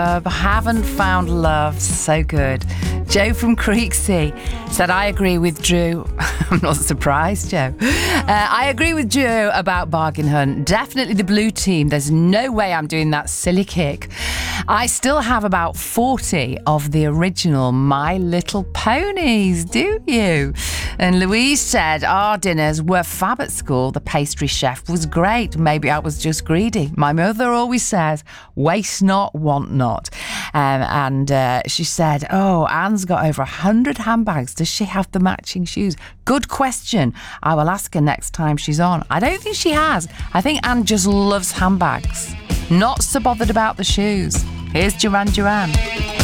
Haven't found love. So good. Joe from Creeksea said, I agree with Drew. I'm not surprised, Joe. I agree with Joe about Bargain Hunt. Definitely the blue team. There's no way I'm doing that silly kick. I still have about 40 of the original My Little Ponies, do you? And Louise said, our dinners were fab at school. The pastry chef was great. Maybe I was just greedy. My mother always says, waste not, want not. She said, Anne's got over 100 handbags. Does she have the matching shoes? Good question. I will ask her next time she's on. I don't think she has. I think Anne just loves handbags. Not so bothered about the shoes. Here's Duran Duran.